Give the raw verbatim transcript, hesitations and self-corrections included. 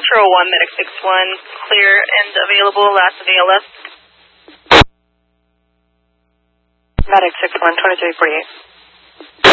Control one, Medic six one, clear and available, last of A L S. Medic six one, twenty-three forty-eight.